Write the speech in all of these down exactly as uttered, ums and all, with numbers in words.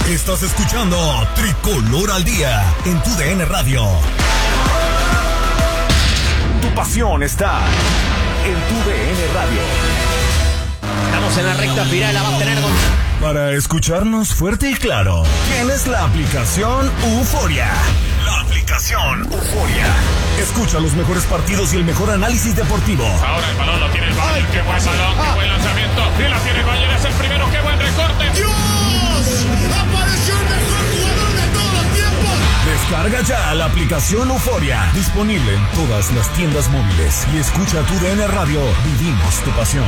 Estás escuchando Tricolor al Día en tu D N Radio. Tu pasión está en tu D N Radio. Estamos en la recta final, la va a tener con... Para escucharnos fuerte y claro, tienes la aplicación Euforia. La aplicación Euforia. Escucha los mejores partidos y el mejor análisis deportivo. Ahora el balón lo tiene el Bayern. Qué buen balón, qué buen lanzamiento. Y la tiene el Bayern, es el primero, qué buen recorte. ¡Dios! ¡Apareció el mejor jugador de todos los tiempos! Descarga ya la aplicación Euforia. Disponible en todas las tiendas móviles. Y escucha tu D N Radio. Vivimos tu pasión.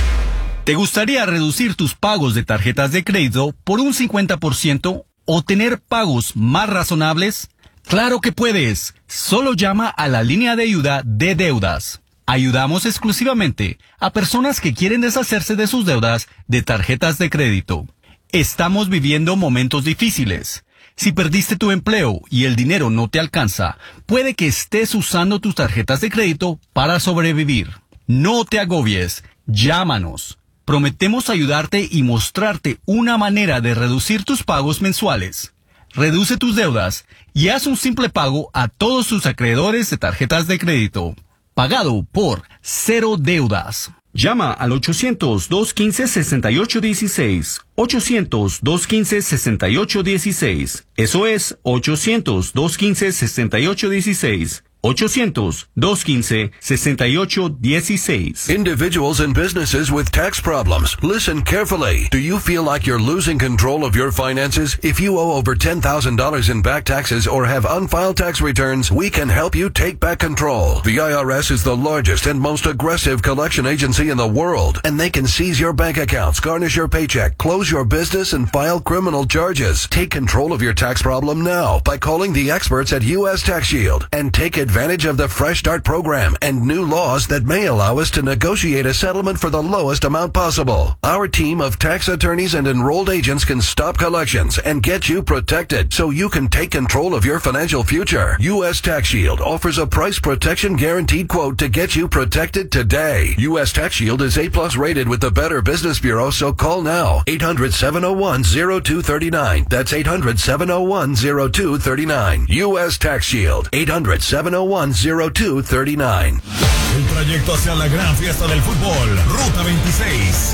¿Te gustaría reducir tus pagos de tarjetas de crédito por un cincuenta por ciento o tener pagos más razonables? ¡Claro que puedes! Solo llama a la línea de ayuda de deudas. Ayudamos exclusivamente a personas que quieren deshacerse de sus deudas de tarjetas de crédito. Estamos viviendo momentos difíciles. Si perdiste tu empleo y el dinero no te alcanza, puede que estés usando tus tarjetas de crédito para sobrevivir. No te agobies. Llámanos. Prometemos ayudarte y mostrarte una manera de reducir tus pagos mensuales. Reduce tus deudas y haz un simple pago a todos tus acreedores de tarjetas de crédito. Pagado por Cero Deudas. Llama al ochocientos, dos quince, sesenta y ocho dieciséis. ochocientos, dos quince, sesenta y ocho dieciséis. Eso es ochocientos, dos quince, sesenta y ocho dieciséis. ochocientos, dos quince, sesenta y ocho dieciséis. Individuals and businesses with tax problems. Listen carefully. Do you feel like you're losing control of your finances? If you owe over ten thousand dollars in back taxes or have unfiled tax returns, we can help you take back control. The I R S is the largest and most aggressive collection agency in the world, and they can seize your bank accounts, garnish your paycheck, close your business, and file criminal charges. Take control of your tax problem now by calling the experts at U S Tax Shield and take advantage advantage of the Fresh Start program and new laws that may allow us to negotiate a settlement for the lowest amount possible. Our team of tax attorneys and enrolled agents can stop collections and get you protected so you can take control of your financial future. U S Tax Shield offers a price protection guaranteed quote to get you protected today. U S Tax Shield is A plus rated with the Better Business Bureau, so call now. eight hundred, seven oh one, oh two three nine. That's eight hundred, seven oh one, oh two three nine. U S Tax Shield. eight hundred, seven oh one, oh two three nine. El trayecto hacia la gran fiesta del fútbol, Ruta veintiséis.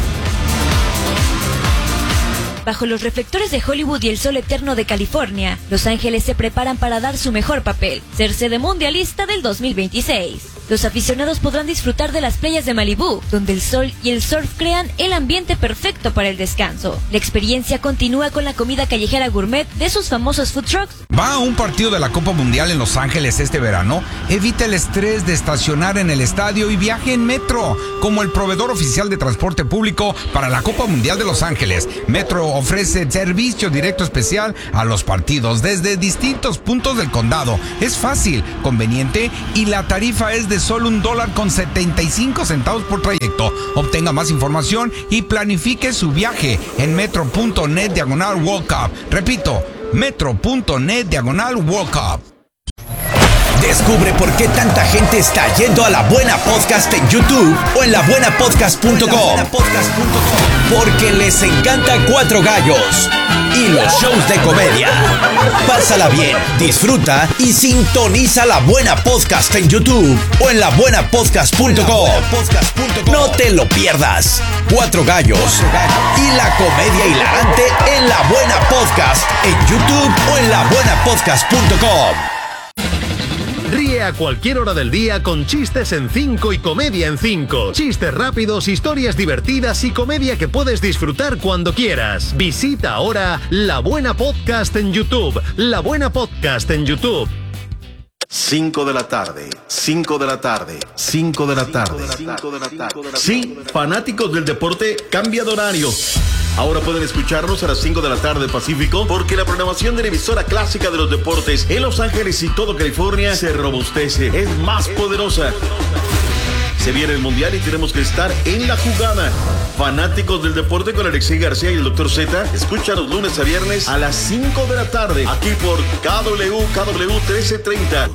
Bajo los reflectores de Hollywood y el sol eterno de California, Los Ángeles se preparan para dar su mejor papel, ser sede mundialista del dos mil veintiséis. Los aficionados podrán disfrutar de las playas de Malibú, donde el sol y el surf crean el ambiente perfecto para el descanso. La experiencia continúa con la comida callejera gourmet de sus famosos food trucks. ¿Va a un partido de la Copa Mundial en Los Ángeles este verano? Evita el estrés de estacionar en el estadio y viaje en Metro, como el proveedor oficial de transporte público para la Copa Mundial de Los Ángeles. Metro ofrece servicio directo especial a los partidos desde distintos puntos del condado. Es fácil, conveniente y la tarifa es de solo un dólar con setenta y cinco centavos por trayecto. Obtenga más información y planifique su viaje en metro.net diagonal World Cup. Repito, metro.net diagonal World Cup. Descubre por qué tanta gente está yendo a La Buena Podcast en YouTube o en la buena podcast punto com. Porque les encanta Cuatro Gallos y los shows de comedia. Pásala bien, disfruta y sintoniza La Buena Podcast en YouTube o en la buena podcast punto com. No te lo pierdas. Cuatro Gallos y la comedia hilarante en La Buena Podcast en YouTube o en la buena podcast punto com. Ríe a cualquier hora del día con chistes en cinco y comedia en cinco. Chistes rápidos, historias divertidas y comedia que puedes disfrutar cuando quieras. Visita ahora La Buena Podcast en YouTube. La Buena Podcast en YouTube. cinco de la tarde, cinco de la tarde, cinco de la tarde, cinco de la tarde. Sí, fanáticos del deporte, cambia de horario. Ahora pueden escucharnos a las cinco de la tarde Pacífico, porque la programación de la emisora clásica de los deportes en Los Ángeles y todo California se robustece, es más poderosa. Se viene el Mundial y tenemos que estar en la jugada. Fanáticos del deporte con Alexei García y el doctor Z, escucha los lunes a viernes a las cinco de la tarde, aquí por K W, K W trece treinta.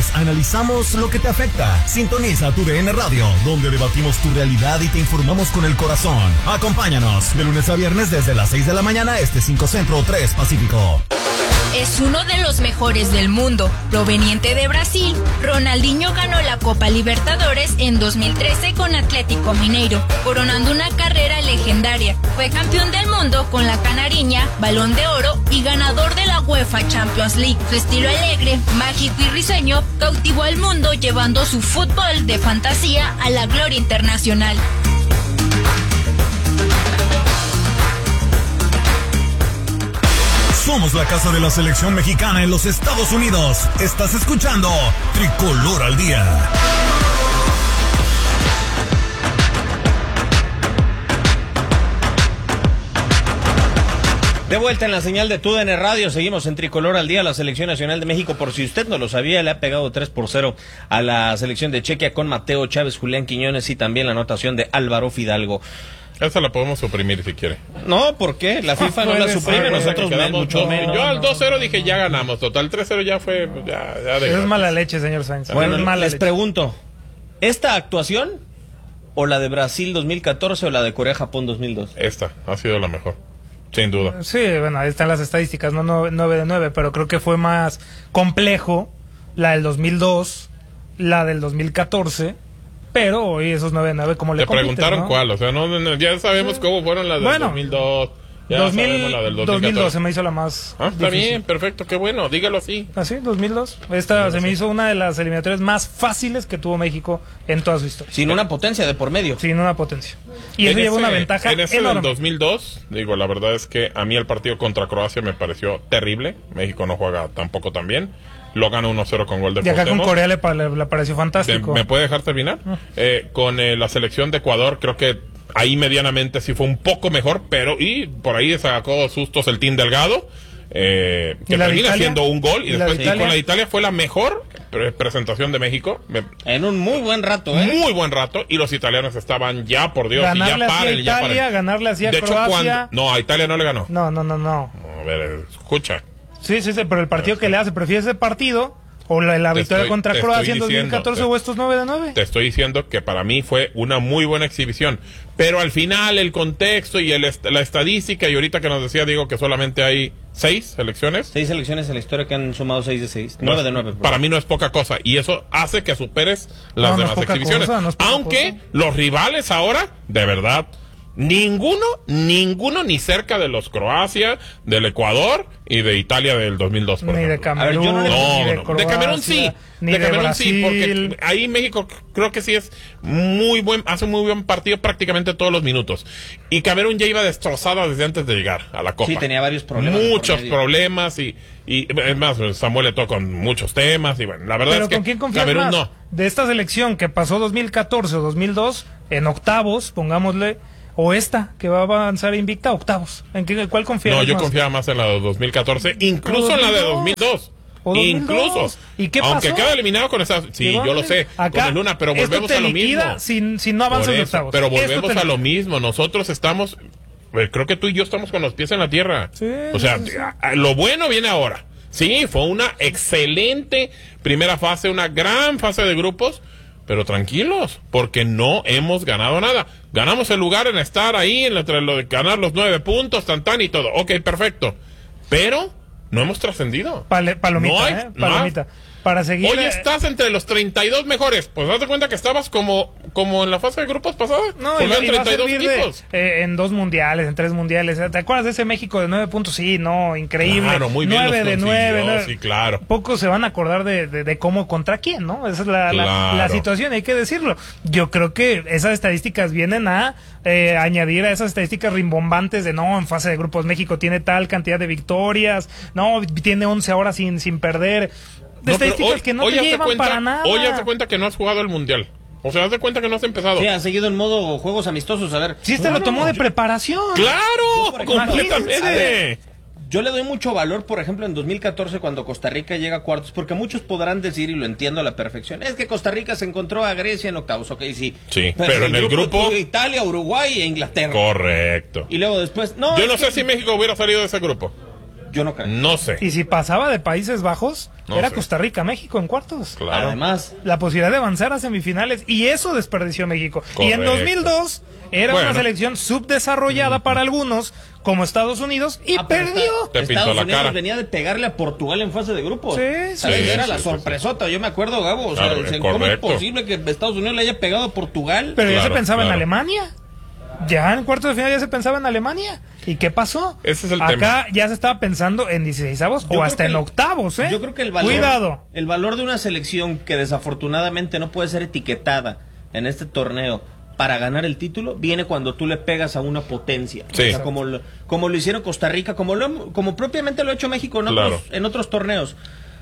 Unidos analizamos lo que te afecta. Sintoniza tu D N Radio, donde debatimos tu realidad y te informamos con el corazón. Acompáñanos de lunes a viernes desde las seis de la mañana, este cinco Centro, tres Pacífico. Es uno de los mejores del mundo. Proveniente de Brasil, Ronaldinho ganó la Copa Libertadores en dos mil trece con Atlético Mineiro, coronando una carrera legendaria. Fue campeón del mundo con la Canariña, Balón de Oro y ganador de la UEFA Champions League. Su estilo alegre, mágico y risueño cautivó al mundo, llevando su fútbol de fantasía a la gloria internacional. Somos la casa de la selección mexicana en los Estados Unidos. Estás escuchando Tricolor al Día. De vuelta en la señal de T U D N Radio, seguimos en Tricolor al Día. La Selección Nacional de México, por si usted no lo sabía, le ha pegado tres por cero a la selección de Chequia con Mateo Chávez, Julián Quiñones y también la anotación de Álvaro Fidalgo. Esa la podemos suprimir si quiere. No, ¿por qué? La FIFA no la suprime, nosotros mucho menos. Yo al dos cero dije ya ganamos, total tres cero ya fue, ya, ya es mala leche, señor Sainz. Bueno, es mala les leche. pregunto, ¿esta actuación o la de Brasil dos mil catorce o la de Corea-Japón dos mil dos? Esta ha sido la mejor, sin duda. Sí, bueno, ahí están las estadísticas, no nueve de nueve, pero creo que fue más complejo la del dos mil dos, la del dos mil catorce. Pero hoy esos nueve de nueve, ¿cómo le compiten? Te preguntaron ¿no? cuál, o sea, no, no, ya sabemos sí. cómo fueron las del bueno, dos mil dos, ya dos mil, sabemos la del dos mil catorce. dos mil dos se me hizo la más ah, está difícil. bien, perfecto, qué bueno, dígalo así. ¿Ah, sí? dos mil dos. Esta sí, se me hizo una de las eliminatorias más fáciles que tuvo México en toda su historia. Sin una potencia de por medio. Sin una potencia. Y eso en lleva ese, una ventaja en ese enorme. del dos mil dos, digo, la verdad es que a mí el partido contra Croacia me pareció terrible. México no juega tampoco tan bien. Lo gana uno cero con gol de Y acá Cuauhtémoc. con Corea le, le, le pareció fantástico. ¿Me puede dejar terminar? Uh. Eh, con eh, la selección de Ecuador, creo que ahí medianamente sí fue un poco mejor, pero y por ahí sacó sustos el Team Delgado, eh, que termina siendo un gol, y, ¿Y después y con la de Italia fue la mejor pre presentación de México. En un muy buen rato, ¿eh? Muy buen rato, y los italianos estaban ya, por Dios, ganarle y ya paren, a Italia, ya paren. ganarle así a de Croacia. Hecho, cuando, no, a Italia no le ganó. No, no, no, no. A ver, escucha. Sí, sí, sí, pero el partido que le hace, ¿prefiere ese partido o la, la victoria estoy, contra Croacia en dos mil catorce te, o estos nueve de nueve? Te estoy diciendo que para mí fue una muy buena exhibición, pero al final el contexto y el, la estadística, y ahorita que nos decía Diego que solamente hay seis selecciones. Seis selecciones en la historia que han sumado seis de seis. Nueve de nueve. Para mí no es poca cosa, y eso hace que superes las no, demás no es exhibiciones. Cosa, no es Aunque cosa. Los rivales ahora, de verdad, ninguno, ninguno ni cerca de los Croacia, del Ecuador y de Italia del dos mil dos, por ni ejemplo. de Camerún, no, ni no, de, no. Croacia, de Camerún sí, ni de de Camerún Brasil. sí, porque ahí México creo que sí es muy buen, hace un muy buen partido prácticamente todos los minutos. Y Camerún ya iba destrozada desde antes de llegar a la Copa. Sí, tenía varios problemas. Muchos problemas y, y es más, Samuel Eto'o con muchos temas y bueno, la verdad Pero es que ¿con quién confías Camerún más? no. De esta selección que pasó dos mil catorce o dos mil dos en octavos, pongámosle, o esta que va a avanzar invicta, octavos. ¿En qué, cuál confías No, yo más? confiaba más en la de dos mil catorce, incluso en la de dos mil dos. ¿O dos mil dos? Incluso. ¿Y qué Aunque pasó? queda eliminado con esa. Sí, yo lo sé. Acá, con el Luna, pero volvemos a lo mismo. Si, si no avanzas de octavos. Pero volvemos te... a lo mismo. Nosotros estamos. Creo que tú y yo estamos con los pies en la tierra. Sí, o sea, sí. lo bueno viene ahora. Sí, fue una excelente primera fase, una gran fase de grupos. Pero tranquilos, porque no hemos ganado nada. Ganamos el lugar en estar ahí, entre lo de ganar los nueve puntos, tan tan y todo. Ok, perfecto. Pero no hemos trascendido. Pale, palomita, no hay, ¿eh? Palomita. No. Para seguir. Hoy estás entre los treinta y dos mejores. Pues date cuenta que estabas como, como en la fase de grupos pasada. No, y, y treinta y dos equipos. De, eh, en dos mundiales, en tres mundiales. ¿Te acuerdas de ese México de nueve puntos? Sí, no, increíble. Claro, muy bien. nueve de nueve. Sí, claro. Pocos se van a acordar de, de, de cómo contra quién, ¿no? Esa es la, claro. la, la situación, hay que decirlo. Yo creo que esas estadísticas vienen a eh, añadir a esas estadísticas rimbombantes de no, en fase de grupos México tiene tal cantidad de victorias, no, tiene once ahora sin, sin perder. De no, estadísticas hoy, que no te llevan cuenta, para nada. Hoy haz de cuenta que no has jugado el mundial. O sea, haz de cuenta que no has empezado. Sí, has seguido en modo juegos amistosos, a ver. Sí, este bueno, lo tomó de preparación. ¡Claro! ¡Completamente! Yo le doy mucho valor, por ejemplo, en dos mil catorce cuando Costa Rica llega a cuartos, porque muchos podrán decir, y lo entiendo a la perfección, es que Costa Rica se encontró a Grecia en octavos, ok, sí. Sí, pero, pero en el grupo... grupo Italia, Uruguay e Inglaterra. Correcto. Y luego después... no Yo no sé que... si México hubiera salido de ese grupo. Yo no creo. No sé. Y si pasaba de Países Bajos, No era sé. Costa Rica, México en cuartos. Claro. Además, la posibilidad de avanzar a semifinales, y eso desperdició México. Y en Correcto. dos mil dos era Bueno. una selección subdesarrollada para algunos, como Estados Unidos, y Ah, pero perdió. está- Te pintó Estados la Unidos cara. venía de pegarle a Portugal en fase de grupos. Sí, ¿Sabes? sí, Era sí, la sí, sorpresota. Yo me acuerdo, Gabo. O sea, Claro, dicen, es ¿cómo es correcto. posible que Estados Unidos le haya pegado a Portugal? Pero ya Claro, se pensaba en claro. Alemania. Ya en cuartos de final ya se pensaba en Alemania. ¿Y qué pasó? Ese es el Acá tema. ya se estaba pensando en dieciseisavos Yo o hasta creo en que el- octavos, ¿eh? Yo creo que el valor, Cuidado. el valor de una selección que desafortunadamente no puede ser etiquetada en este torneo para ganar el título viene cuando tú le pegas a una potencia. Sí. O sea, como lo, como lo hicieron Costa Rica, como lo como propiamente lo ha hecho México en, Claro. otros, en otros torneos.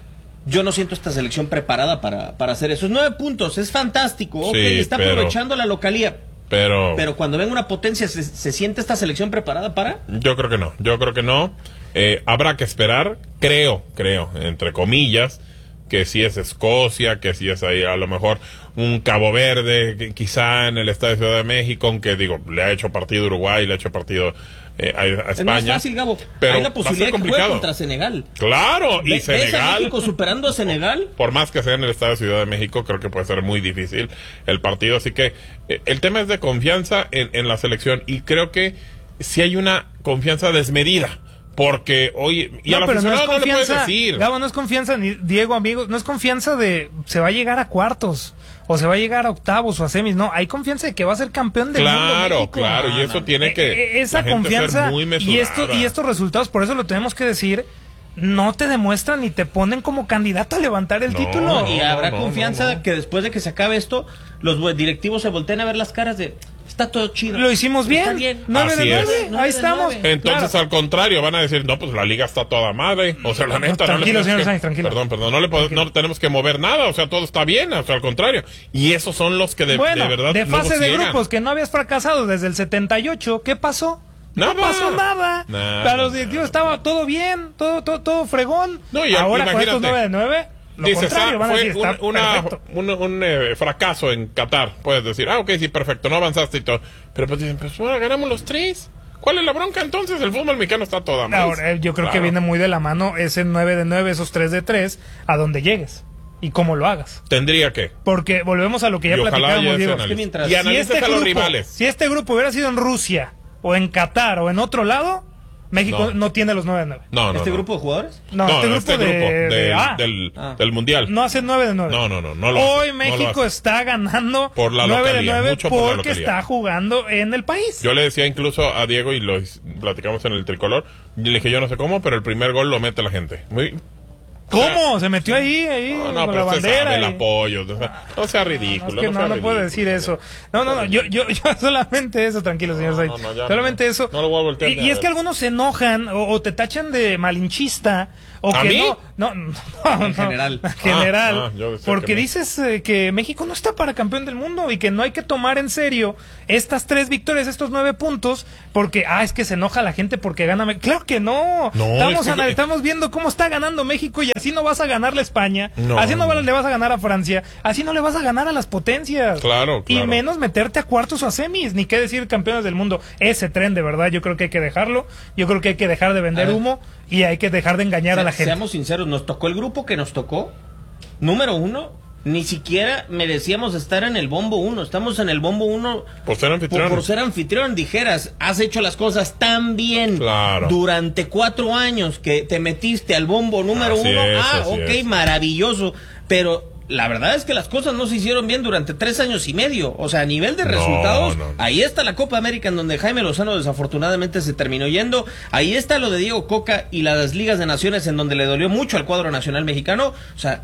Yo no siento esta selección preparada para, para hacer esos nueve puntos. Es fantástico. Ok, Sí, está pero- aprovechando la localía. Pero, Pero cuando venga una potencia, ¿se, se siente esta selección preparada para? yo creo que no, yo creo que no. Eh, habrá que esperar, creo, creo, entre comillas, que si es Escocia, que si es ahí a lo mejor un Cabo Verde, que quizá en el Estadio de Ciudad de México, aunque digo, le ha hecho partido a Uruguay, le ha hecho partido eh, a, a España. Es más fácil, Gabo. Pero Hay la va a ser posibilidad de que juegue complicado. contra Senegal. Claro, y Ve- ¿Ves a Senegal, México superando a Senegal? por más que sea en el Estadio de Ciudad de México, creo que puede ser muy difícil el partido. Así que eh, el tema es de confianza en, en la selección, y creo que si hay una confianza desmedida. Porque, oye, y No, al pero no es aficionado no, le puedes confianza, decir. Gabo, no es confianza, ni Diego, amigos, no es confianza de se va a llegar a cuartos, o se va a llegar a octavos o a semis, no, hay confianza de que va a ser campeón del mundo Claro, México. claro, y eso tiene que Eh, eh, esa la gente confianza ser muy y mesurada. esto y estos resultados, por eso lo tenemos que decir, no te demuestran ni te ponen como candidato a levantar el No, título. Y habrá no, confianza no, no. que después de que se acabe esto, los bu- directivos se volteen a ver las caras de está todo chido. Lo hicimos Está bien, nueve Así de es. nueve, Nueve ahí de estamos. nueve. Entonces, Claro. al contrario, van a decir, no, pues la liga está toda madre. O sea, la neta, no le tranquilo, podemos señor que- Sainz, tranquilo. Perdón, perdón, no le podemos, no tenemos que mover nada, o sea, todo está bien, o sea, al contrario. Y esos son los que de, Bueno, de verdad de luego fase de ciegan. grupos que no habías fracasado desde el setenta y ocho, ¿qué pasó? Nada. No pasó nada. Nada, Para los nada. directivos estaba todo bien, todo, todo, todo fregón. No, y ahora con estos imagínate. nueve de nueve, lo Dices, contrario, ah, van a fue decir, un, está una- perfecto. un, un, eh, fracaso en Qatar. Puedes decir, ah, ok, sí, perfecto, no avanzaste y todo. Pero pues dicen, pues bueno, ganamos los tres. ¿Cuál es la bronca entonces? El fútbol mexicano está toda mal. Ahora, eh, yo creo que viene muy de la mano ese nueve de nueve, esos tres de tres, a donde llegues y cómo lo hagas. Tendría que. Porque volvemos a lo que ya Y ojalá platicábamos, haya ese Diego. análisis. que mientras- Y Si analices este, a los grupo, rivales. si este grupo hubiera sido en Rusia, o en Qatar, o en otro lado, México no, No. tiene los nueve de nueve. No, no. ¿Este no. grupo de jugadores? No, No, este grupo, este de, grupo de del, A. del, Ah. del mundial. No hace nueve de nueve. No, no, no, no lo Hoy hace, no lo México hace. está ganando Por la nueve de localidad, nueve mucho por la porque localidad. está jugando en el país. Yo le decía incluso a Diego, y lo platicamos en el tricolor, y le dije, yo no sé cómo, pero el primer gol lo mete la gente. Muy, ¿Cómo? Se metió ahí, ahí, no, no, con pero la usted bandera. sabe el y- apoyo. O sea, no sea ridículo. No, es que no, sea no puedo ridículo. decir eso. No, no, no, yo, yo, yo solamente eso, tranquilo, señor No, Sainz. no, no, ya solamente no. eso. No lo voy a voltear y, ni a y es ver. que algunos se enojan o, o te tachan de malinchista. O ¿A que mí? no, no, no, En no, general. en general, Ah, ah, yo decía porque que no. dices eh, que México no está para campeón del mundo y que no hay que tomar en serio estas tres victorias, estos nueve puntos, porque, ah, es que se enoja la gente porque gana México. Claro que no. No, estamos, es que- ana- estamos viendo cómo está ganando México y así no vas a ganarle a España, No, así no, no. le vas a ganar a Francia, así no le vas a ganar a las potencias. Claro, Y claro. menos meterte a cuartos o a semis, ni qué decir campeones del mundo. Ese tren, de verdad, yo creo que hay que dejarlo. Yo creo que hay que dejar de vender A ver. humo y hay que dejar de engañar a la Se- gente. Seamos sinceros, nos tocó el grupo que nos tocó. Número uno, ni siquiera merecíamos estar en el bombo uno. Estamos en el bombo uno Por ser por, anfitrión. por ser anfitrión. Dijeras, has hecho las cosas tan bien Claro. durante cuatro años que te metiste al bombo número Así uno. es, ah, así ok, es. maravilloso. Pero la verdad es que las cosas no se hicieron bien durante tres años y medio. O sea, a nivel de No, resultados, no, no. ahí está la Copa América en donde Jaime Lozano desafortunadamente se terminó yendo. Ahí está lo de Diego Coca y las ligas de naciones en donde le dolió mucho al cuadro nacional mexicano. O sea,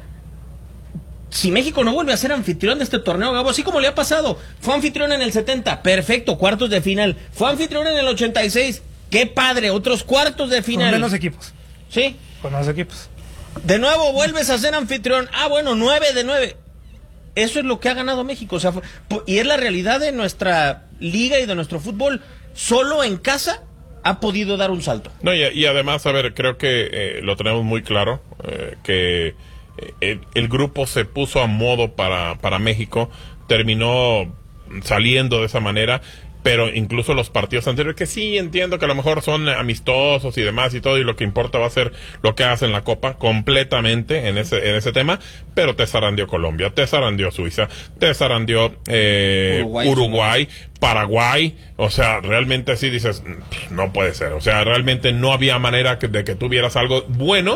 si México no vuelve a ser anfitrión de este torneo, Gabo, así como le ha pasado, fue anfitrión en el setenta, perfecto, cuartos de final. Fue anfitrión en el ochenta y seis, qué padre, otros cuartos de Con final. menos equipos. Sí. Con menos equipos. De nuevo vuelves a ser anfitrión. Ah, bueno, nueve de nueve. Eso es lo que ha ganado México. O sea, fue- y es la realidad de nuestra liga y de nuestro fútbol. Solo en casa ha podido dar un salto. No, y, y además, a ver, creo que eh, lo tenemos muy claro, eh, que eh, el, el grupo se puso a modo para, para México, terminó saliendo de esa manera, pero incluso los partidos anteriores, que sí entiendo que a lo mejor son amistosos y demás y todo, y lo que importa va a ser lo que hace en la Copa, completamente en ese en ese tema, pero te zarandeó Colombia, te zarandeó Suiza, te zarandeó eh, Uruguay, Uruguay Paraguay, o sea, realmente sí dices, no puede ser, o sea, realmente no había manera que, de que tuvieras algo bueno.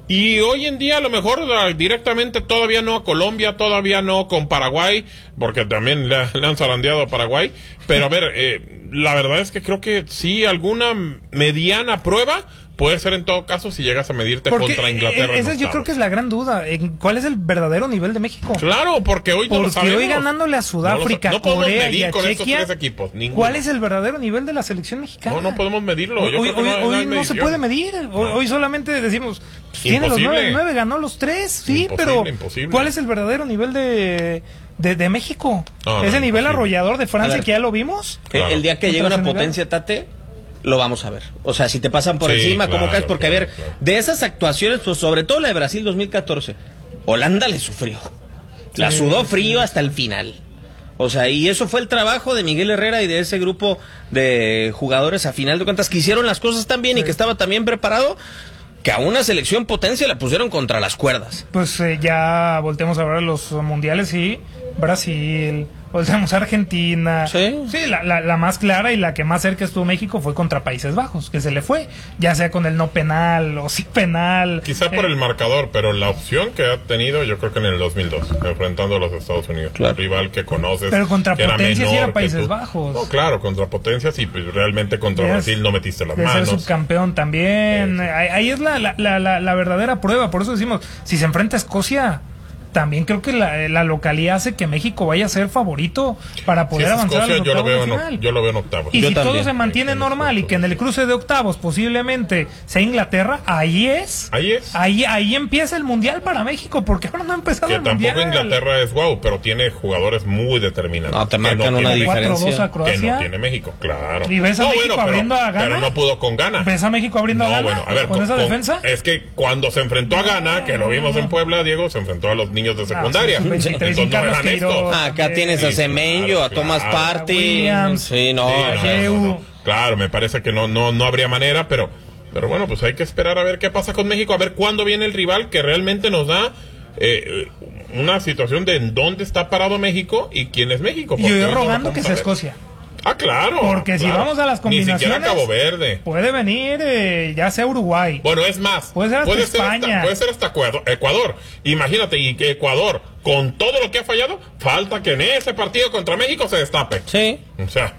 Y hoy en día a lo mejor directamente todavía no a Colombia, todavía no con Paraguay, porque también le, le han zarandeado a Paraguay. Pero a ver, eh, la verdad es que creo que sí, alguna mediana prueba puede ser en todo caso si llegas a medirte porque contra Inglaterra. Esa yo creo que es la gran duda. ¿Cuál es el verdadero nivel de México? Claro, porque hoy no porque lo sabemos. hoy ganándole a Sudáfrica, no lo, no Corea y a con Chequia, estos tres equipos, ¿cuál es el verdadero nivel de la selección mexicana? No, no podemos medirlo. Hoy, yo hoy, creo que no, hoy no, no se puede medir. Hoy, no. hoy solamente decimos, tiene los nueve, nueve, ganó los tres, sí, imposible, pero imposible. ¿cuál es el verdadero nivel de... De, de México? No, ¿Ese no, nivel imposible. arrollador de Francia A ver, que ya lo vimos? Claro. El día que llegue una Senegal. potencia, Tate, lo vamos a ver. O sea, si te pasan por Sí, encima, claro, ¿cómo caes? Porque, claro, a ver, claro. de esas actuaciones, pues sobre todo la de Brasil dos mil catorce, Holanda le sufrió. La Sí, sudó sí. frío hasta el final. O sea, y eso fue el trabajo de Miguel Herrera y de ese grupo de jugadores, a final de cuentas, que hicieron las cosas tan bien sí. y que estaba tan bien preparado, que a una selección potencia la pusieron contra las cuerdas. Pues eh, ya volteamos a ver los mundiales y Brasil, volteamos a Argentina. Sí, sí la, la, la más clara y la que más cerca estuvo México fue contra Países Bajos, que se le fue, ya sea con el no penal o sí penal. Quizá por eh, el marcador, pero la opción que ha tenido, yo creo que en el dos mil dos, enfrentando a los Estados Unidos, claro. un rival que conoces. Pero contra que era potencias sí menor era que Países tú. Bajos. No, claro, contra potencias y pues, realmente contra Es- Brasil no metiste las de ser manos. subcampeón también. Ahí, ahí es la, la, la, la, la verdadera prueba. Por eso decimos, si se enfrenta a Escocia, también creo que la, la localidad hace que México vaya a ser favorito para Si poder es avanzar Escocia, a los yo lo, octavos veo de en, final. o- yo lo veo en octavos. Y Yo si también. todo se mantiene normal y que en el cruce de octavos posiblemente sea Inglaterra, ahí es. Ahí es. Ahí, ahí empieza el mundial para México, porque ahora no ha empezado Que el tampoco mundial. Inglaterra es guau, pero tiene jugadores muy determinantes. No, te que marcan una tiene diferencia. México, cuatro dos a Que Croacia. no tiene México, claro. ¿Y ves a No, México bueno, abriendo pero, a Ghana? Pero no pudo con Ghana. ¿Ves a México abriendo a No, Ghana bueno, a ver, con, esa con- defensa? Es que cuando se enfrentó a Ghana, que lo vimos en Puebla, Diego, se enfrentó a los niños de secundaria. Ah, sí, Entonces veintitrés, sin no Carlos eran estos. Queiroz. Ah, acá tienes a Sí, Semenyo, claro, a Thomas claro. Partey. Williams. Sí, no. Sí, no, no, no. no, no. Claro, me parece que no, no, no habría manera, pero, pero bueno, pues hay que esperar a ver qué pasa con México, a ver cuándo viene el rival que realmente nos da eh, una situación de en dónde está parado México y quién es México. Y porque yo hoy no lo rogando que vamos sea a ver. Escocia. Ah, claro. Porque si claro. vamos a las Ni siquiera combinaciones, Cabo Verde. puede venir eh, ya sea Uruguay. Bueno, es más, Puede ser hasta ser España. hasta, puede ser hasta Ecuador, Ecuador. Imagínate, y que Ecuador, con todo lo que ha fallado, falta que en ese partido contra México se destape. Sí. O sea,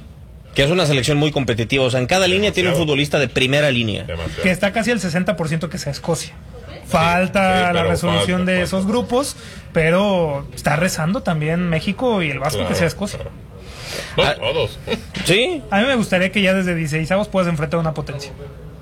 Que es una selección muy competitiva. O sea, en cada línea tiene un futbolista de primera línea. demasiado. Que está casi al sesenta por ciento que sea Escocia. Falta sí, la pero resolución falta, de falta. esos grupos, pero está rezando también México y el Vasco Claro, que sea Escocia. claro. No, Ah. todos. Sí. A mí me gustaría que ya desde dieciséisavos puedas enfrentar a una potencia.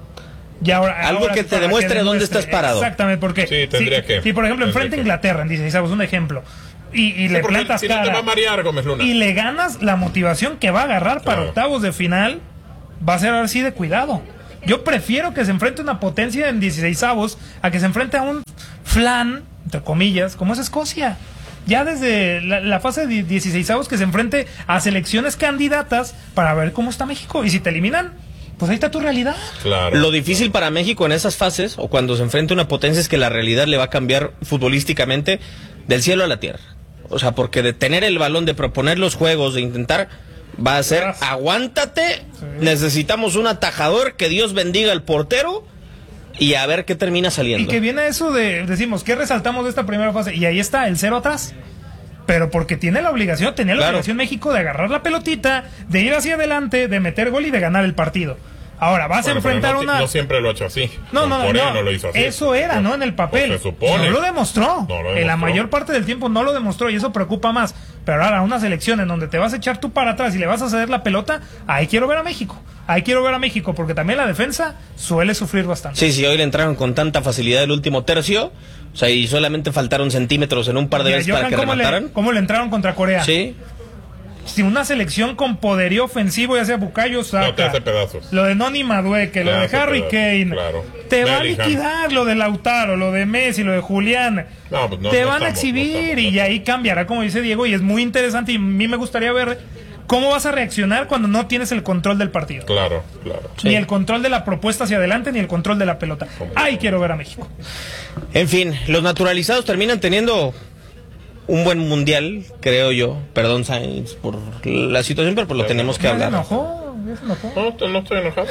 Y ahora, Algo ahora que sí, te para demuestre dónde demuestre. estás parado. Exactamente, porque Sí, tendría si, que. si por ejemplo Tendría enfrenta a que. Inglaterra en dieciséisavos, un ejemplo, y, y Sí, le porque plantas si no te cara va a marear Gómez Luna. y le ganas, la motivación que va a agarrar para Claro. octavos de final va a ser ahora sí de cuidado. Yo prefiero que se enfrente a una potencia en dieciséisavos a que se enfrente a un flan, entre comillas, como es Escocia. Ya desde la, la fase de dieciséisavos que se enfrente a selecciones candidatas para ver cómo está México. Y si te eliminan, pues ahí está tu realidad. Claro. Lo difícil para México en esas fases, o cuando se enfrenta a una potencia, es que la realidad le va a cambiar futbolísticamente del cielo a la tierra. O sea, porque de tener el balón, de proponer los juegos, de intentar, va a ser, Yes. aguántate, necesitamos un atajador, que Dios bendiga al portero, y a ver qué termina Y saliendo. que viene eso de, decimos, ¿qué resaltamos de esta primera fase? Y ahí está el cero atrás. Pero porque tiene la obligación, tenía la Claro. obligación México de agarrar la pelotita, de ir hacia adelante, de meter gol y de ganar el partido. Ahora, vas Bueno, a enfrentar pero no, una... no siempre lo ha hecho así. No, Con no, Corea no, no lo hizo así. eso era, ¿no? En el papel. Pues se supone. No lo demostró. No lo En la demostró. mayor parte del tiempo no lo demostró y eso preocupa más. Pero ahora, una selección en donde te vas a echar tú para atrás y le vas a ceder la pelota, ahí quiero ver a México. Ahí quiero ver a México porque también la defensa suele sufrir bastante. Sí, sí, hoy le entraron con tanta facilidad el último tercio, o sea, y solamente faltaron centímetros en un par de Mira, veces para Johan, que ¿cómo remataran. le, ¿Cómo le entraron contra Corea? Sí. Si una selección con poderío ofensivo, ya sea Bukayo Saka, No, te hace pedazos. lo de Noni Madueque, lo Te de hace Harry pedazos, Kane, claro. te va a Bellingham. liquidar lo de Lautaro, lo de Messi, lo de Julián. No, pues no, te no van a estamos, exhibir no estamos, no y ahí cambiará, como dice Diego, y es muy interesante y a mí me gustaría ver ¿Cómo vas a reaccionar cuando no tienes el control del partido? Claro, claro. Ni Sí. el control de la propuesta hacia adelante, ni el control de la pelota. Ay, quiero ver a México. En fin, los naturalizados terminan teniendo un buen mundial, creo yo. Perdón, Sainz, por la situación, pero pues lo tenemos que Ya se hablar. enojó, ya se enojó. No, no estoy enojado.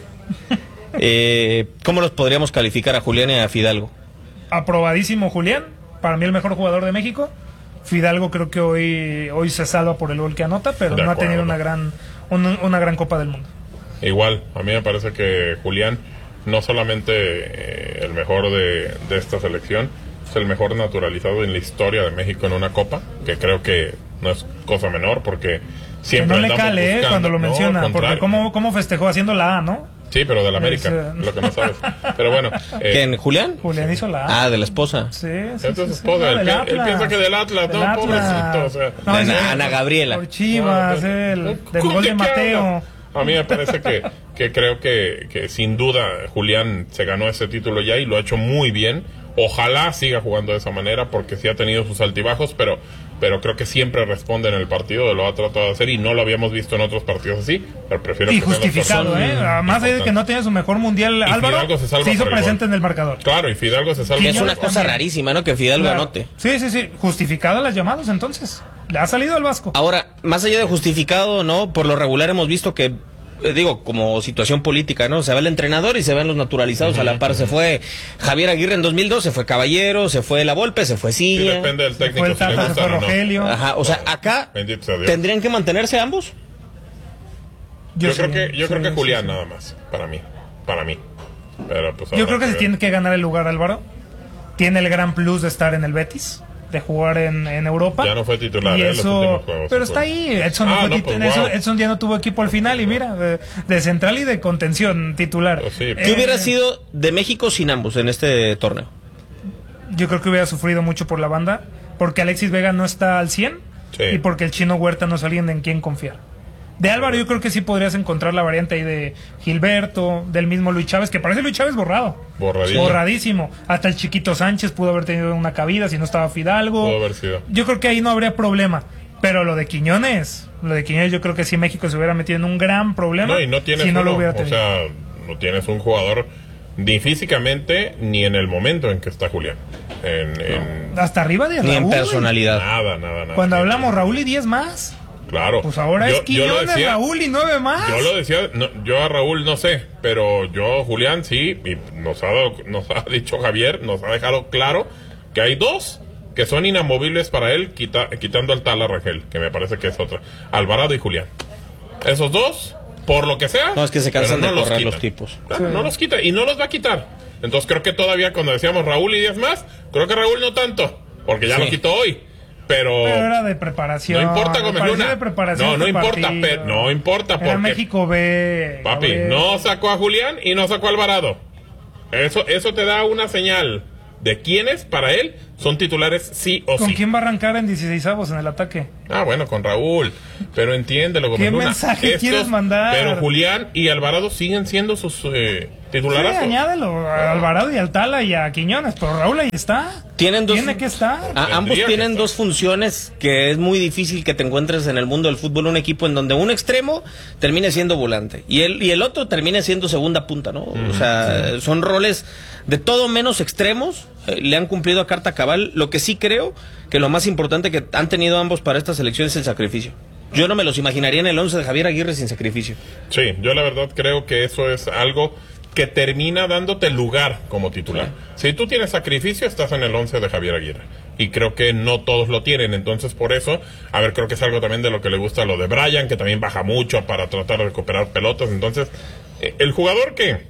Eh, ¿Cómo los podríamos calificar a Julián y a Fidalgo? Aprobadísimo Julián, para mí el mejor jugador de México. Fidalgo creo que hoy hoy se salva por el gol que anota, pero De no ha acuerdo. tenido una gran un- una gran Copa del Mundo. Igual, a mí me parece que Julián, no solamente eh, el mejor de, de esta selección, es el mejor naturalizado en la historia de México en una Copa, que creo que no es cosa menor, porque Que siempre no le andamos cale eh, buscando- cuando lo no, al menciona, porque contrario. cómo, cómo festejó haciendo la A, ¿no? Sí, pero de la América, Es, eh, lo que no sabes. Pero bueno. eh, ¿Quién? ¿Julián? Julián hizo la A. Ah, de la esposa. Sí, sí, Esa es sí, su sí. esposa, No, él, del pi- él Atlas. piensa que del Atlas, Del no, Atlas. pobrecito, o sea. No, es Ana, que- Ana Gabriela. Por Chivas, No, el, del ¿Cómo gol que de qué Mateo. hablas? A mí me parece que, que creo que, que sin duda Julián se ganó ese título ya y lo ha hecho muy bien. Ojalá siga jugando de esa manera porque sí ha tenido sus altibajos, pero, pero creo que siempre responde en el partido, lo ha tratado de hacer y no lo habíamos visto en otros partidos así, pero prefiero Y que sean las justificado, cosas ¿eh? Además de que no tenía su mejor mundial, Y Álvaro Fidalgo se salva se hizo por el presente gol. en el marcador. Claro, y Fidalgo se salva. Es por una el cosa gol. rarísima, ¿no? Que Fidalgo Claro. anote. Sí, sí, sí. Justificado las llamadas, entonces. Le ha salido el Vasco. Ahora, más allá de justificado, ¿no? Por lo regular hemos visto que, eh, digo, como situación política, ¿no? Se va el entrenador y se van los naturalizados a la par. Se fue Javier Aguirre en dos mil dos, se fue Caballero, se fue La Volpe, se fue Sí, Ciña. depende del técnico, fue el si le Tata, se gustan fue o no. Rogelio. Ajá, o sea, acá Bendito sea Dios. tendrían que mantenerse ambos. Yo, sí, creo que, yo sí, creo que sí, Julián sí. nada más, para mí, para mí. Pero, pues, Yo habrá creo que se ver. tiene que ganar el lugar, Álvaro. Tiene el gran plus de estar en el Betis, de jugar en, en Europa. Ya no fue titular, Y ¿eh? Los eso, últimos juegos, pero sí está fue. ahí. Edson, no Ah, fue no, tit- pues, Edson- wow. Edson ya no tuvo equipo al final y mira, de, de central y de contención titular. Pues sí, ¿Qué Eh, hubiera sido de México sin ambos en este torneo? Yo creo que hubiera sufrido mucho por la banda, porque Alexis Vega no está al cien Sí. y porque el Chino Huerta no es alguien en quien confiar. De Álvaro yo creo que sí podrías encontrar la variante ahí de Gilberto, del mismo Luis Chávez, que parece Luis Chávez borrado. Borradillo. Borradísimo. Hasta el Chiquito Sánchez pudo haber tenido una cabida si no estaba Fidalgo. Pudo haber sido. Yo creo que ahí no habría problema. Pero lo de Quiñones, lo de Quiñones yo creo que sí México se hubiera metido en un gran problema No, y no tienes si no lo uno, hubiera o tenido. sea, no tienes un jugador ni físicamente ni en el momento en que está Julián. En, en- Hasta arriba de Raúl. Ni en personalidad. Nada, nada, nada. Cuando hablamos Raúl y diez más. Claro. Pues ahora Yo- es yo lo Quiñones, decía- Raúl y nueve más. Yo lo decía, no, yo a Raúl no sé, pero yo, Julián, sí, y nos ha, dado- nos ha dicho Javier, nos ha dejado claro que hay dos que son inamovibles para él, quita- quitando al Tala Rangel, que me parece que es otra. Alvarado y Julián. Esos dos, por lo que sea. No, es que se cansan pero de no los correr quitan. los tipos. Claro, no los quita y no los va a quitar. Entonces creo que todavía cuando decíamos Raúl y diez más, creo que Raúl no tanto, porque ya Sí. lo quitó hoy. Pero, Pero era de preparación. no importa, me Gómez pareció Luna. de preparación No, no este importa, partido. pe- no importa, Era porque- México B. papi, Gabriel. no sacó a Julián y no sacó a Alvarado. Eso, eso te da una señal de quiénes para él son titulares sí o ¿Con sí. quién va a arrancar en dieciseisavos en el ataque? Ah, bueno, con Raúl. Pero entiéndelo, Gómez ¿Qué Luna. mensaje quieres mandar? Pero Julián y Alvarado siguen siendo sus eh, Sí, titularazos. añádelo a Alvarado y a Altala y a Quiñones, pero Raúl ahí está. Tienen dos, Tiene que estar. a- ambos Tendría que tienen estar. dos funciones que es muy difícil que te encuentres en el mundo del fútbol, un equipo en donde un extremo termine siendo volante y el y el otro termine siendo segunda punta, ¿no? O sea, son roles de todo menos extremos, eh, le han cumplido a carta cabal. Lo que sí creo que lo más importante que han tenido ambos para esta selección es el sacrificio. Yo no me los imaginaría en el once de Javier Aguirre sin sacrificio. Sí, yo la verdad creo que eso es algo que termina dándote lugar como titular. Si tú tienes sacrificio, estás en el once de Javier Aguirre. Y creo que no todos lo tienen. Entonces, por eso, a ver, creo que es algo también de lo que le gusta a lo de Brian, que también baja mucho para tratar de recuperar pelotas. Entonces, eh, el jugador que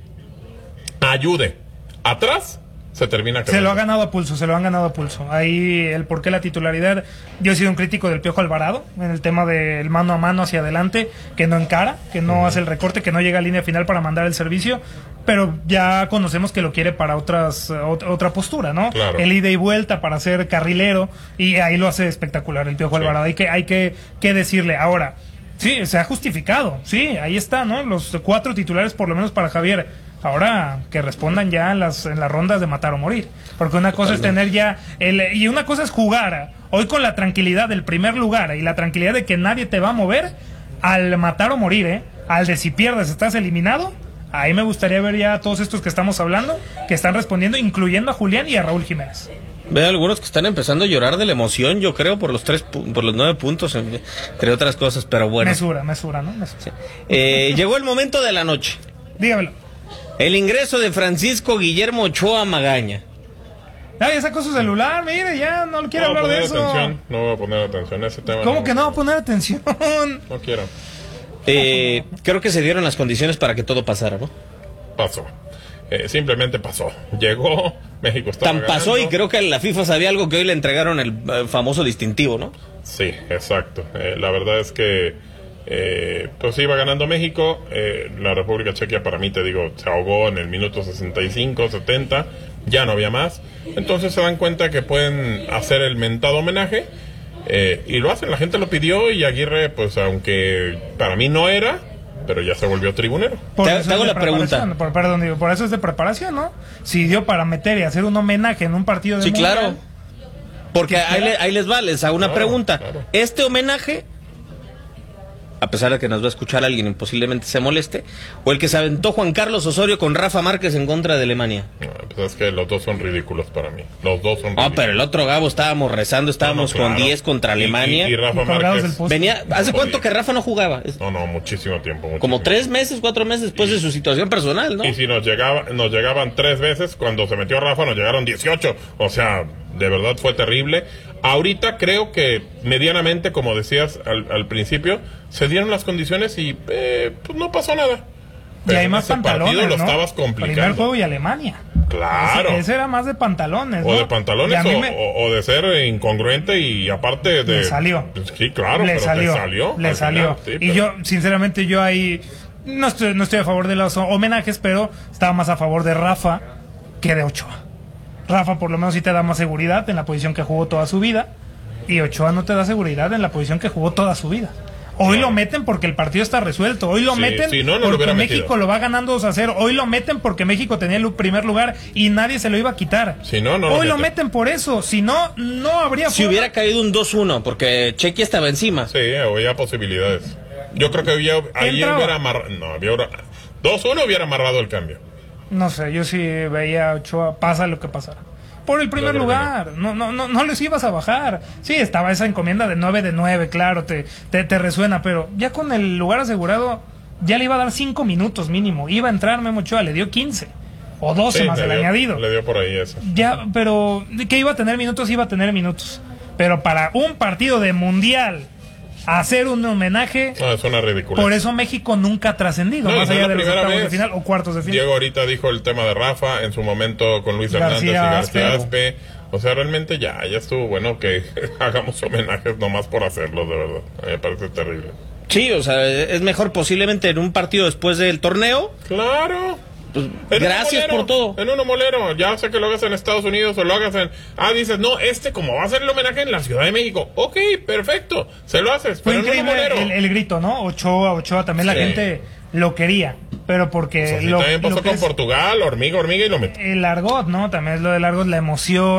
ayude atrás, se termina Se quedando. lo ha ganado a pulso, se lo han ganado a pulso. Ahí el por qué la titularidad. Yo he sido un crítico del Piojo Alvarado en el tema del mano a mano hacia adelante, que no encara, que no hace el recorte, que no llega a línea final para mandar el servicio, pero ya conocemos que lo quiere para otras ot- otra postura, ¿no? Claro. El ida y vuelta para ser carrilero y ahí lo hace espectacular el Piojo Sí. Alvarado. Hay que hay que, que decirle ahora. Sí, se ha justificado. Sí, ahí está, ¿no? Los cuatro titulares por lo menos para Javier. Ahora que respondan ya en las, en las rondas de matar o morir. Porque una cosa es tener ya. El, y una cosa es jugar hoy con la tranquilidad del primer lugar y la tranquilidad de que nadie te va a mover. al matar o morir, ¿eh? Al de si pierdes estás eliminado. Ahí me gustaría ver ya a todos estos que estamos hablando, que están respondiendo, incluyendo a Julián y a Raúl Jiménez. Veo algunos que están empezando a llorar de la emoción, yo creo, por los tres, por los nueve puntos, entre otras cosas, pero bueno. Mesura, mesura, ¿no? Mesura. Sí. Eh, llegó el momento de la noche. Dígamelo. El ingreso de Francisco Guillermo Ochoa Magaña. Ah, ya sacó su celular, mire, ya no quiere no hablar de eso. Atención, no voy a poner atención a ese tema. ¿Cómo no, que no va a poner atención? No quiero. Eh, creo que se dieron las condiciones para que todo pasara, ¿no? Pasó. Eh, simplemente pasó. Llegó, México estaba Tan ganando. pasó y creo que la FIFA sabía algo que hoy le entregaron el eh, famoso distintivo, ¿no? Sí, exacto. Eh, la verdad es que eh, pues iba ganando México. Eh, la República Checa, para mí, te digo, se ahogó en el minuto sesenta y cinco, setenta. Ya no había más. Entonces se dan cuenta que pueden hacer el mentado homenaje. Eh, y lo hacen, la gente lo pidió y Aguirre, pues aunque para mí no era, pero ya se volvió tribunero. Por te, te hago la pregunta. Por, perdón, digo, por eso es de preparación, ¿no? Si dio para meter y hacer un homenaje en un partido de Sí, mundial, claro. Porque ahí, le, ahí les va, les hago una claro, pregunta. Claro. Este homenaje, a pesar de que nos va a escuchar alguien y posiblemente se moleste, o el que se aventó Juan Carlos Osorio con Rafa Márquez en contra de Alemania. No, pues es que los dos son ridículos para mí. Los dos son ridículos. Ah, pero el otro Gabo estábamos rezando, estábamos no, no, claro. con diez contra Alemania. Y, y, y Rafa Márquez venía. ¿Hace no cuánto podía. que Rafa no jugaba? No, no, muchísimo tiempo. Muchísimo. Como tres meses, cuatro meses después y, de su situación personal, ¿no? Y si nos llegaba, nos llegaban tres veces, cuando se metió Rafa nos llegaron dieciocho. O sea, de verdad fue terrible. Ahorita creo que medianamente, como decías al, al principio, se dieron las condiciones y eh, pues no pasó nada. Pero y hay más pantalones, lo ¿no? estabas complicando. Primer juego y Alemania. Claro. Ese, ese era más de pantalones, ¿no? O de pantalones o, me... o, o de ser incongruente y aparte de... Le salió. Sí, claro, le pero salió. le salió. Le salió. Final, sí, y pero... yo, sinceramente, yo ahí no estoy, no estoy a favor de los homenajes, pero estaba más a favor de Rafa que de Ochoa. Rafa por lo menos sí te da más seguridad en la posición que jugó toda su vida y Ochoa no te da seguridad en la posición que jugó toda su vida. Hoy no. lo meten porque el partido está resuelto. Hoy lo sí, meten sí, no, no porque lo México metido. lo va ganando dos a cero. Hoy lo meten porque México tenía el primer lugar y nadie se lo iba a quitar. Si no, no Hoy lo, lo meten por eso. Si no, no habría Si forma. Hubiera caído un dos uno porque Chequia estaba encima. Sí, había posibilidades. Yo creo que había, ahí hubiera amarrado. No, había dos uno hubiera amarrado el cambio. No sé, yo sí veía a Ochoa, pasa lo que pasara. Por el primer lugar, no. No, no, no les ibas a bajar. Sí, estaba esa encomienda de nueve de nueve, claro, te, te, te resuena, pero ya con el lugar asegurado, ya le iba a dar cinco minutos mínimo. Iba a entrar Memo Ochoa, le dio quince o doce sí, más el dio, añadido. Le dio por ahí eso. Ya, pero que iba a tener minutos, iba a tener minutos. Pero para un partido de mundial, hacer un homenaje. No, es una ridícula. Por eso México nunca ha trascendido, no, más allá de los octavos de final o cuartos de final. Diego ahorita dijo el tema de Rafa, en su momento con Luis García Hernández y García Aspe. Aspe. O sea, realmente ya, ya estuvo bueno que hagamos homenajes nomás por hacerlo, de verdad. A mí me parece terrible. Sí, o sea, es mejor posiblemente en un partido después del torneo. Claro. Pues, gracias por todo. En uno molero, ya sé que lo hagas en Estados Unidos o lo hagas en... Ah, dices, no, este como va a ser el homenaje en la Ciudad de México. Ok, perfecto, se lo haces, Fue pero en uno molero. El, el grito, ¿no? Ochoa, Ochoa, también sí. La gente lo quería, pero porque... Pues así lo, también pasó lo con es, Portugal, hormiga, hormiga y lo metió. El argot, ¿no? También es lo del argot, la emoción.